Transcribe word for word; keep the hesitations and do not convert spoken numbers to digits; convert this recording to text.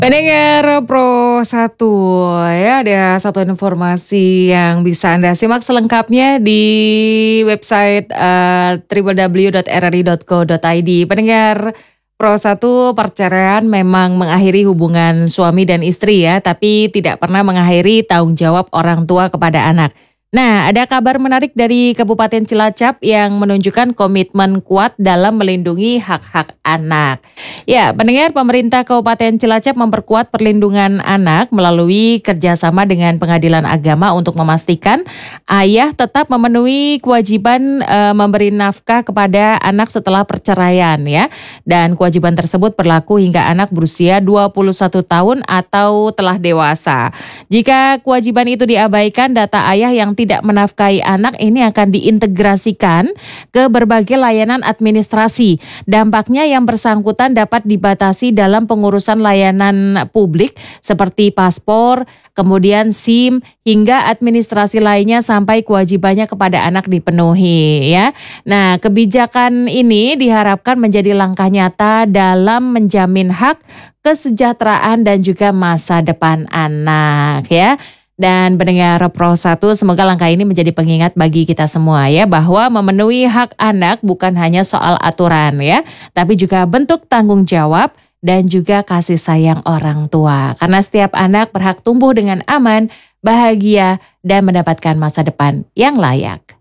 Pendengar Pro satu, ya ada satu informasi yang bisa Anda simak selengkapnya di website uh, w w w dot r r i dot co dot i d. Pendengar Pro satu, perceraian memang mengakhiri hubungan suami dan istri ya, tapi tidak pernah mengakhiri tanggung jawab orang tua kepada anak. Nah, ada kabar menarik dari Kabupaten Cilacap yang menunjukkan komitmen kuat dalam melindungi hak-hak anak. Ya, pendengar, pemerintah Kabupaten Cilacap memperkuat perlindungan anak melalui kerjasama dengan Pengadilan Agama untuk memastikan ayah tetap memenuhi kewajiban e, memberi nafkah kepada anak setelah perceraian ya. Dan kewajiban tersebut berlaku hingga anak berusia dua puluh satu tahun atau telah dewasa. Jika kewajiban itu diabaikan, data ayah yang tidak menafkahi anak ini akan diintegrasikan ke berbagai layanan administrasi. Dampaknya yang bersangkutan dapat dibatasi dalam pengurusan layanan publik seperti paspor, kemudian SIM, hingga administrasi lainnya sampai kewajibannya kepada anak dipenuhi ya. Nah, kebijakan ini diharapkan menjadi langkah nyata dalam menjamin hak, kesejahteraan dan juga masa depan anak ya. Dan pendengar Pro satu, semoga langkah ini menjadi pengingat bagi kita semua ya, bahwa memenuhi hak anak bukan hanya soal aturan ya, tapi juga bentuk tanggung jawab dan juga kasih sayang orang tua. Karena setiap anak berhak tumbuh dengan aman, bahagia, dan mendapatkan masa depan yang layak.